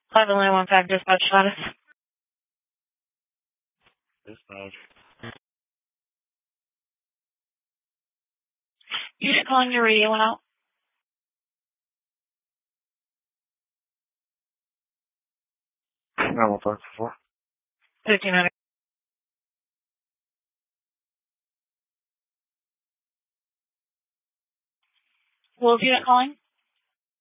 515 dispatch status. Dispatch. You should call your radio went out. 915 1500. What was unit calling?